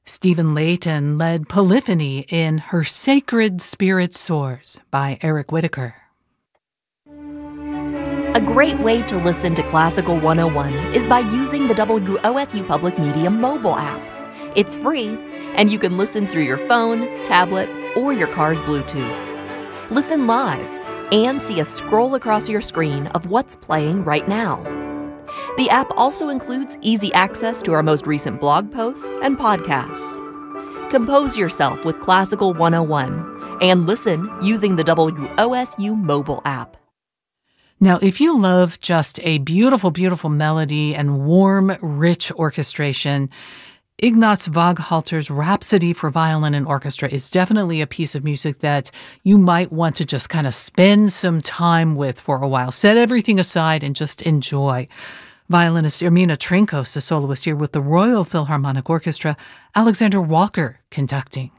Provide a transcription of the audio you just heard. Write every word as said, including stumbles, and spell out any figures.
Stephen Layton led Polyphony in Her Sacred Spirit Soars by Eric Whitacre. A great way to listen to Classical one oh one is by using the W O S U Public Media mobile app. It's free, and you can listen through your phone, tablet, or your car's Bluetooth. Listen live and see a scroll across your screen of what's playing right now. The app also includes easy access to our most recent blog posts and podcasts. Compose yourself with Classical one oh one and listen using the W O S U mobile app. Now, if you love just a beautiful, beautiful melody and warm, rich orchestration, Ignaz Waghalter's Rhapsody for Violin and Orchestra is definitely a piece of music that you might want to just kind of spend some time with for a while. Set everything aside and just enjoy. Violinist Ermina Trinkos, the soloist here with the Royal Philharmonic Orchestra, Alexander Walker conducting.